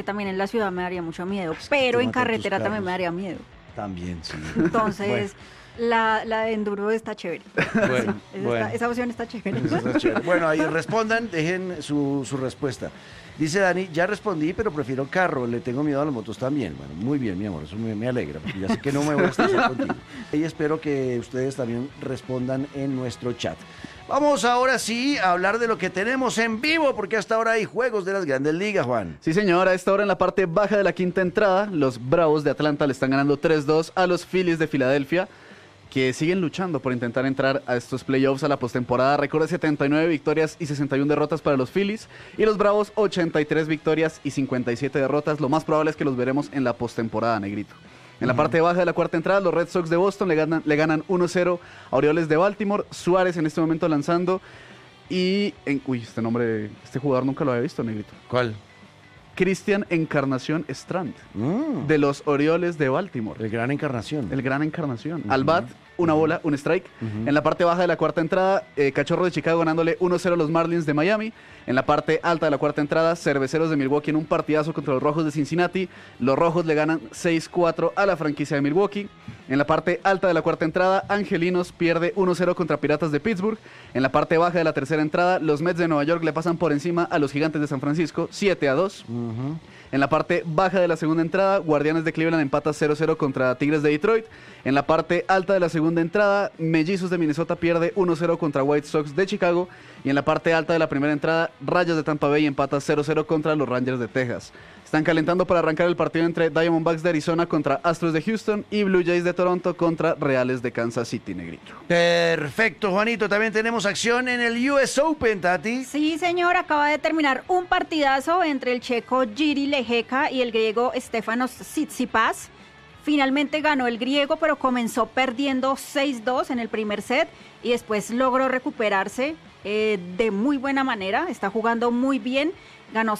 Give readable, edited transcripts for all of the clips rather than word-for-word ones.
también en la ciudad me daría mucho miedo, pero en carretera también me daría miedo. También, sí. Entonces, la de enduro está chévere. Bueno, esa opción está chévere. Bueno, ahí respondan, dejen su respuesta. Dice Dani, ya respondí, pero prefiero carro, le tengo miedo a las motos también. Bueno, muy bien, mi amor, eso me alegra, porque ya sé que no me voy a estresar contigo. Y espero que ustedes también respondan en nuestro chat. Vamos ahora sí a hablar de lo que tenemos en vivo, porque hasta ahora hay juegos de las Grandes Ligas, Juan. Sí, señor, a esta hora en la parte baja de la quinta entrada, los Bravos de Atlanta le están ganando 3-2 a los Phillies de Filadelfia, que siguen luchando por intentar entrar a estos playoffs a la postemporada. Récord de 79 victorias y 61 derrotas para los Phillies, y los Bravos 83 victorias y 57 derrotas. Lo más probable es que los veremos en la postemporada, Negrito. En la parte baja de la cuarta entrada, los Red Sox de Boston le ganan 1-0 a Orioles de Baltimore. Suárez en este momento lanzando. Y, este jugador nunca lo había visto, Negrito. ¿Cuál? Cristian Encarnación Strand, de los Orioles de Baltimore. El Gran Encarnación. El Gran Encarnación. Al bat, una bola, un strike. En la parte baja de la cuarta entrada, Cachorros de Chicago ganándole 1-0 a los Marlins de Miami. En la parte alta de la cuarta entrada, Cerveceros de Milwaukee en un partidazo contra los Rojos de Cincinnati. Los Rojos le ganan 6-4 a la franquicia de Milwaukee. En la parte alta de la cuarta entrada, Angelinos pierde 1-0 contra Piratas de Pittsburgh. En la parte baja de la tercera entrada, los Mets de Nueva York le pasan por encima a los Gigantes de San Francisco, 7-2. En la parte baja de la segunda entrada, Guardianes de Cleveland empata 0-0 contra Tigres de Detroit. En la parte alta de la segunda entrada, Mellizos de Minnesota pierde 1-0 contra White Sox de Chicago. Y en la parte alta de la primera entrada, Rayos de Tampa Bay empata 0-0 contra los Rangers de Texas. Están calentando para arrancar el partido entre Diamondbacks de Arizona contra Astros de Houston y Blue Jays de Toronto contra Reales de Kansas City, Negrito. Perfecto, Juanito. También tenemos acción en el US Open, Tati. Sí, señor. Acaba de terminar un partidazo entre el checo Jiri Lehecka y el griego Stefanos Tsitsipas. Finalmente ganó el griego, pero comenzó perdiendo 6-2 en el primer set y después logró recuperarse de muy buena manera. Está jugando muy bien. Ganó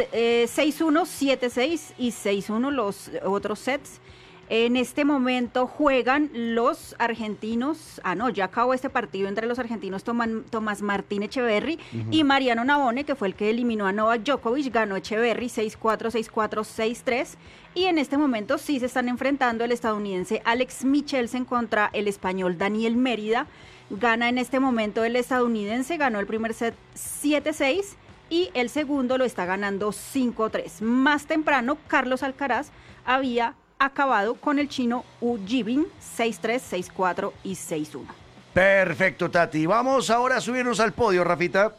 6-1, 7-6 y 6-1 los otros sets. En este momento juegan los argentinos, ya acabó este partido entre los argentinos Tomás Martín Echeverry y Mariano Navone, que fue el que eliminó a Novak Djokovic. Ganó Echeverry 6-4, 6-4, 6-3. Y en este momento sí se están enfrentando el estadounidense Alex Michelsen contra el español Daniel Mérida. Gana en este momento el estadounidense, ganó el primer set 7-6 y el segundo lo está ganando 5-3. Más temprano, Carlos Alcaraz había acabado con el chino Wu Jibin 6-3, 6-4 y 6-1. Perfecto, Tati. Vamos ahora a subirnos al podio, Rafita.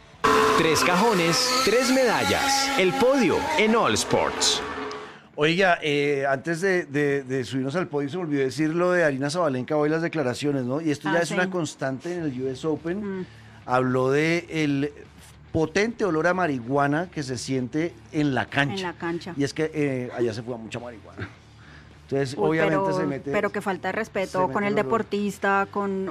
3 cajones, 3 medallas. El podio en All Sports. Oiga, antes de subirnos al podio se me olvidó decir lo de Arina Zabalenka hoy, las declaraciones, ¿no? Y esto ya es una constante en el US Open. Habló de el potente olor a marihuana que se siente en la cancha. En la cancha. Y es que allá se fuma mucha marihuana. Entonces, obviamente se mete... Pero que falta de respeto con el deportista,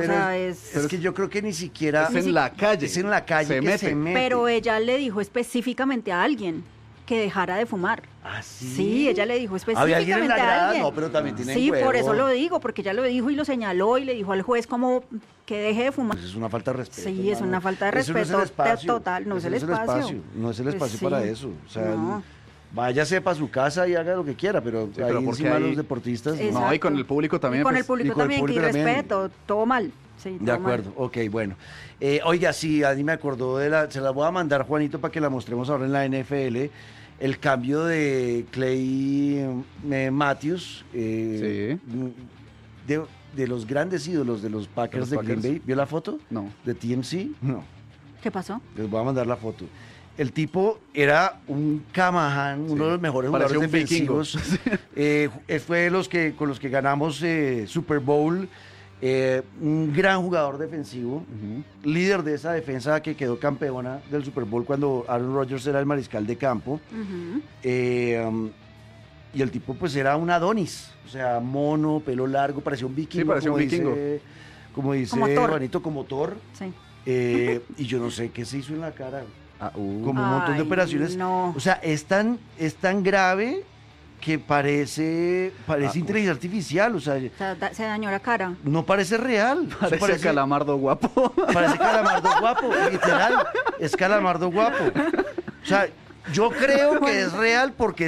es que yo creo que ni siquiera... Es en la calle. Es en la calle se mete. Pero ella le dijo específicamente a alguien que dejara de fumar. ¿Ah, sí? Sí, ella le dijo ¿Había específicamente alguien en la grada? a alguien. No, pero también tiene Sí, huevo. por eso lo digo, porque ella lo dijo y lo señaló y le dijo al juez como que deje de fumar. Pues es una falta de respeto. Sí, hermano. es una falta de Eso respeto no es el espacio. total, no es el espacio. No es el espacio Pues para sí. eso. O sea, No. váyase para su casa y haga lo que quiera, pero Sí, ahí pero porque encima ahí- los deportistas... Exacto. No, y con el público también. Y con pues, el público y con el también, público que también. irrespeto, todo mal. Sí, De todo acuerdo, mal. ok, bueno. Oiga, sí, a mí me acordó se la voy a mandar, Juanito, para que la mostremos ahora en la NFL. El cambio de Clay Matthews, de los grandes ídolos de los Packers de Green Bay. ¿Vio la foto? No. ¿De TMC? No. ¿Qué pasó? Les voy a mandar la foto. El tipo era un Callahan, uno de los mejores Parecía jugadores un vikingo. defensivos. Fue con los que ganamos Super Bowl. Un gran jugador defensivo, líder de esa defensa que quedó campeona del Super Bowl cuando Aaron Rodgers era el mariscal de campo. Y el tipo pues era un Adonis, o sea, mono, pelo largo, parecía un vikingo. Sí, parecía un vikingo. Como dice Thor. Juanito, como Thor. Sí. Y yo no sé qué se hizo en la cara. Como un Ay, montón de operaciones. no. O sea, es tan grave que parece inteligencia artificial, o sea, O sea, se dañó la cara. no parece real. Eso Parece Calamardo guapo. Parece Calamardo guapo, literal, es Calamardo guapo. O sea, yo creo que es real porque